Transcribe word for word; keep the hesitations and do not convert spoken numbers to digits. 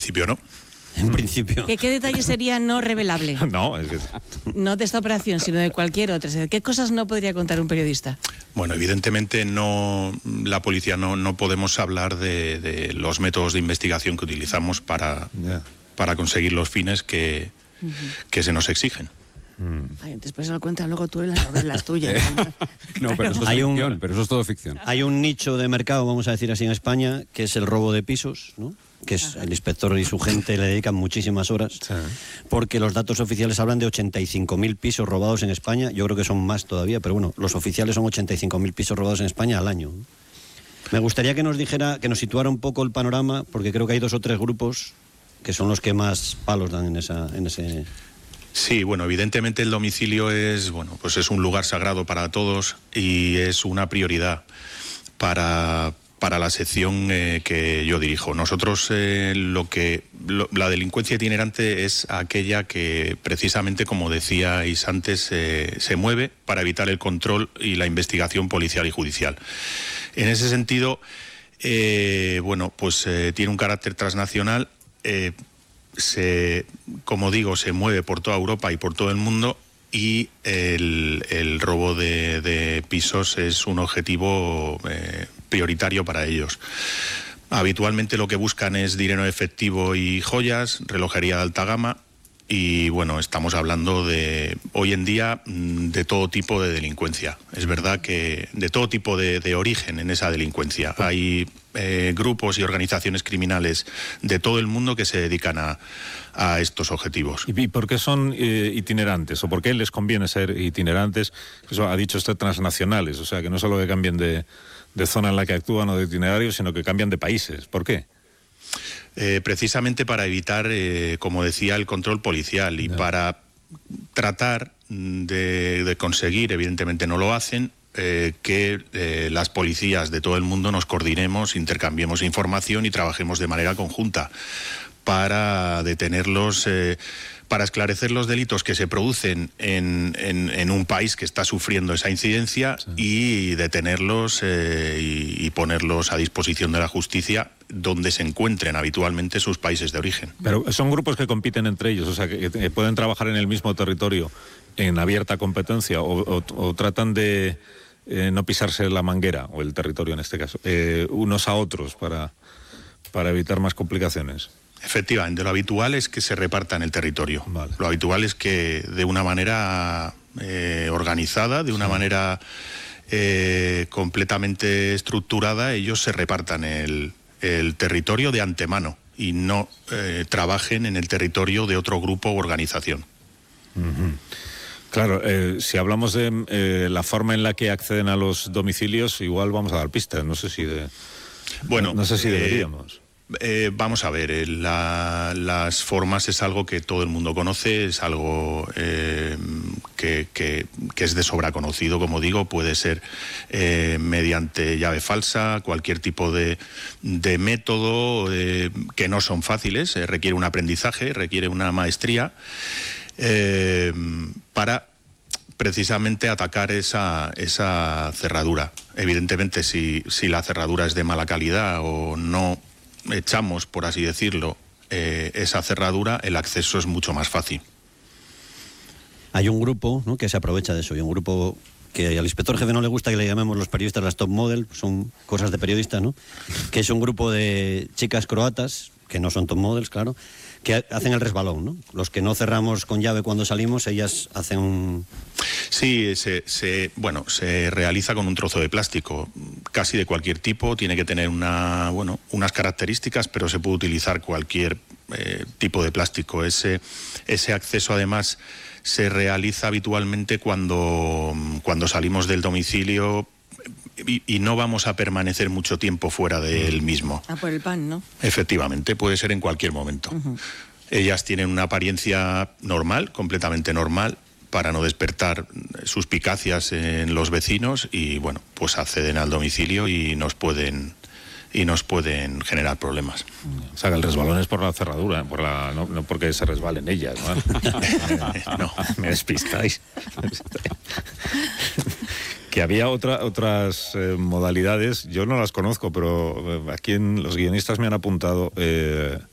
principio no. En principio. ¿Qué, qué detalle sería no revelable? No, es que... No de esta operación, sino de cualquier otra. ¿Qué cosas no podría contar un periodista? Bueno, evidentemente no, la policía no, no podemos hablar de, de los métodos de investigación que utilizamos para, yeah. para conseguir los fines que, uh-huh. que se nos exigen. Ay, después se lo cuentas luego tú en las novelas tuyas. No, pero eso, es hay ficción, un, pero eso es todo ficción. Hay un nicho de mercado, vamos a decir así, en España, que es el robo de pisos, ¿no? Que es el inspector y su gente le dedican muchísimas horas, sí. porque los datos oficiales hablan de ochenta y cinco mil pisos robados en España. Yo creo que son más todavía, pero bueno, los oficiales son ochenta y cinco mil pisos robados en España al año. Me gustaría que nos dijera, que nos situara un poco el panorama, porque creo que hay dos o tres grupos que son los que más palos dan en esa, en ese... Sí, bueno, evidentemente el domicilio es, bueno, pues es un lugar sagrado para todos y es una prioridad para, para la sección eh, que yo dirijo. Nosotros eh, lo que lo, la delincuencia itinerante es aquella que precisamente, como decíais antes, eh, se mueve para evitar el control y la investigación policial y judicial. En ese sentido, eh, bueno, pues eh, tiene un carácter transnacional. Eh, Se, como digo, se mueve por toda Europa y por todo el mundo y el, el robo de, de pisos es un objetivo eh, prioritario para ellos. Habitualmente lo que buscan es dinero efectivo y joyas, relojería de alta gama y bueno, estamos hablando de hoy en día de todo tipo de delincuencia. Es verdad que de todo tipo de, de origen en esa delincuencia. Hay eh, grupos y organizaciones criminales de todo el mundo que se dedican a, a estos objetivos. ¿Y por qué son eh, itinerantes? ¿O por qué les conviene ser itinerantes? Eso ha dicho usted, transnacionales, o sea, que no solo que cambien de, de zona en la que actúan o de itinerario, sino que cambian de países. ¿Por qué? Eh, precisamente para evitar, eh, como decía, el control policial y no. para tratar de, de conseguir, evidentemente no lo hacen, eh, que eh, las policías de todo el mundo nos coordinemos, intercambiemos información y trabajemos de manera conjunta para detenerlos, eh, para esclarecer los delitos que se producen en, en, en un país que está sufriendo esa incidencia sí. y detenerlos eh, y, y ponerlos a disposición de la justicia donde se encuentren habitualmente sus países de origen. Pero son grupos que compiten entre ellos, o sea, que, que pueden trabajar en el mismo territorio en abierta competencia o, o, o tratan de eh, no pisarse la manguera, o el territorio en este caso, eh, unos a otros para, para evitar más complicaciones. Efectivamente, lo habitual es que se repartan el territorio. Vale. Lo habitual es que de una manera eh, organizada, de una sí. manera eh, completamente estructurada, ellos se repartan el, el territorio de antemano y no eh, trabajen en el territorio de otro grupo u organización. Uh-huh. Claro, eh, si hablamos de eh, la forma en la que acceden a los domicilios, igual vamos a dar pistas, no sé si de... Bueno, no sé si deberíamos... Eh, Eh, vamos a ver, eh, la, las formas es algo que todo el mundo conoce, es algo eh, que, que, que es de sobra conocido, como digo, puede ser eh, mediante llave falsa, cualquier tipo de, de método eh, que no son fáciles, eh, requiere un aprendizaje, requiere una maestría eh, para precisamente atacar esa, esa cerradura. Evidentemente, si, si la cerradura es de mala calidad o no echamos, por así decirlo, eh, esa cerradura, el acceso es mucho más fácil. Hay un grupo, ¿no?, que se aprovecha de eso, y un grupo que al inspector jefe no le gusta que le llamemos los periodistas las top model, son cosas de periodistas, ¿no?, que es un grupo de chicas croatas, que no son top models, claro, que hacen el resbalón, ¿no? Los que no cerramos con llave cuando salimos, ellas hacen un... Sí, se, se, bueno, se realiza con un trozo de plástico, casi de cualquier tipo, tiene que tener una, bueno, unas características, pero se puede utilizar cualquier eh, tipo de plástico. Ese, ese acceso, además, se realiza habitualmente cuando, cuando salimos del domicilio y, y no vamos a permanecer mucho tiempo fuera del mismo. Ah, por el pan, ¿no? Efectivamente, puede ser en cualquier momento. Uh-huh. Ellas tienen una apariencia normal, completamente normal, para no despertar suspicacias en los vecinos y, bueno, pues acceden al domicilio y nos pueden y nos pueden generar problemas. O sea, que el resbalón es por la cerradura, por la, no, no porque se resbalen ellas, ¿no? No, me despistáis. Que había otra, otras eh, modalidades, yo no las conozco, pero aquí en, los guionistas me han apuntado... Eh,